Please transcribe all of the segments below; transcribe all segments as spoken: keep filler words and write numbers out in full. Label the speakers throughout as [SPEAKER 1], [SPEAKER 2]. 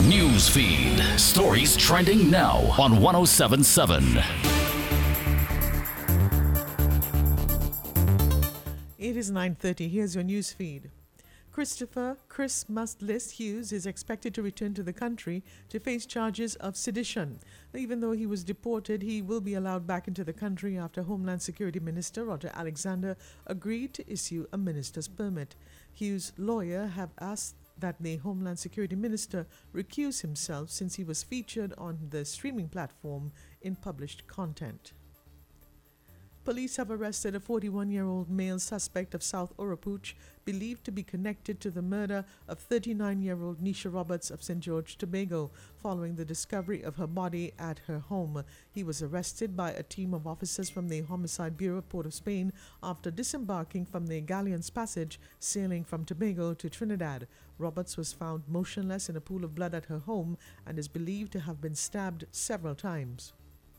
[SPEAKER 1] News feed. Stories trending now on one oh seven point seven.
[SPEAKER 2] It is nine thirty. Here's your news feed. Christopher Chris Must-List Hughes is expected to return to the country to face charges of sedition. Even though he was deported, he will be allowed back into the country after Homeland Security Minister Roger Alexander agreed to issue a minister's permit. Hughes' lawyer have asked that the Homeland Security Minister recuse himself since he was featured on the streaming platform in published content. Police have arrested a forty-one-year-old male suspect of South Oropouche, believed to be connected to the murder of thirty-nine-year-old Nisha Roberts of Saint George, Tobago, following the discovery of her body at her home. He was arrested by a team of officers from the Homicide Bureau, Port of Spain, after disembarking from the Galleon's Passage, sailing from Tobago to Trinidad. Roberts was found motionless in a pool of blood at her home and is believed to have been stabbed several times.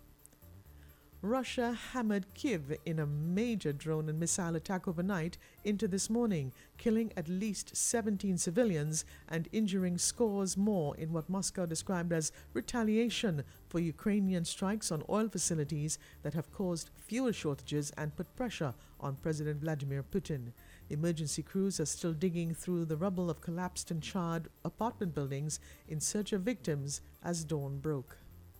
[SPEAKER 2] Russia hammered Kyiv in a major drone and missile attack overnight into this morning, killing at least seventeen civilians and injuring scores more in what Moscow described as retaliation for Ukrainian strikes on oil facilities that have caused fuel shortages and put pressure on President Vladimir Putin. Emergency crews are still digging through the rubble of collapsed and charred apartment buildings in search of victims as dawn broke.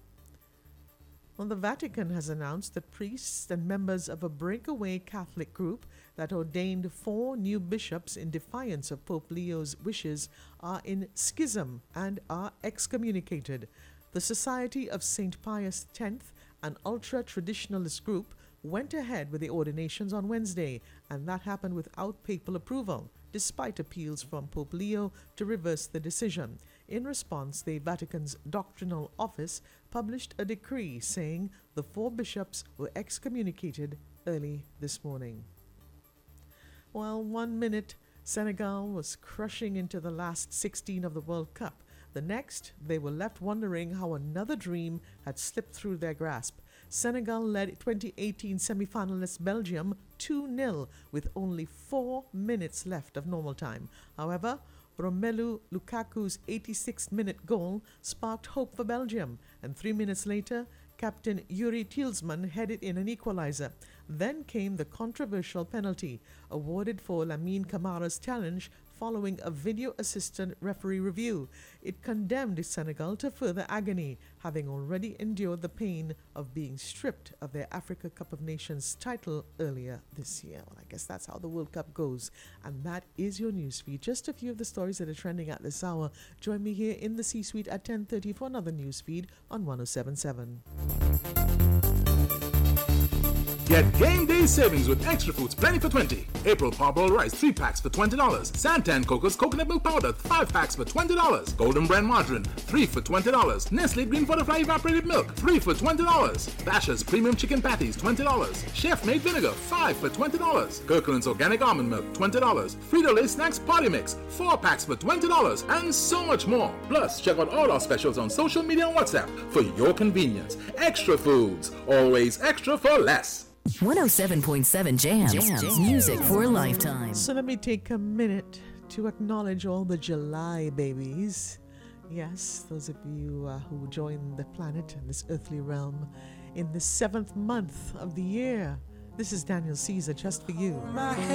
[SPEAKER 2] Well, the Vatican has announced that priests and members of a breakaway Catholic group that ordained four new bishops in defiance of Pope Leo's wishes are in schism and are excommunicated. The Society of Saint Pius X, an ultra-traditionalist group, went ahead with the ordinations on Wednesday, and that happened without papal approval, despite appeals from Pope Leo to reverse the decision. In response, the Vatican's doctrinal office published a decree saying the four bishops were excommunicated early this morning. Well, one minute, Senegal was crushing into the last sixteen of the World Cup. The next, they were left wondering how another dream had slipped through their grasp. Senegal led twenty eighteen semi-finalist Belgium two nil with only four minutes left of normal time. However, Romelu Lukaku's eighty-sixth minute goal sparked hope for Belgium, and three minutes later, Captain Yuri Tielemans headed in an equalizer. Then came the controversial penalty, awarded for Lamine Camara's challenge following a video assistant referee review. It condemned Senegal to further agony, having already endured the pain of being stripped of their Africa Cup of Nations title earlier this year. Well, I guess that's how the World Cup goes. And that is your newsfeed. Just a few of the stories that are trending at this hour. Join me here in the C-Suite at ten thirty for another newsfeed on one oh seven point seven.
[SPEAKER 3] Get game day savings with Extra Foods Plenty for twenty. April Parboiled Rice three packs for twenty dollars. Santan Coco's Coconut Milk Powder five packs for twenty dollars. Golden Brand Margarine three for twenty dollars. Nestle Green Butterfly Evaporated Milk three for twenty dollars. Bashers Premium Chicken Patties twenty dollars. Chef Made Vinegar five for twenty dollars. Kirkland's Organic Almond Milk twenty dollars. Frito-Lay Snacks Party Mix four packs for twenty dollars, and so much more. Plus, check out all our specials on social media and WhatsApp for your convenience. Extra Foods, always extra for less.
[SPEAKER 4] one oh seven point seven Jams. Jams. Music for a lifetime.
[SPEAKER 2] So let me take a minute to acknowledge all the July babies. Yes, those of you uh, who joined the planet and this earthly realm in the seventh month of the year. This is Daniel Caesar, just for you.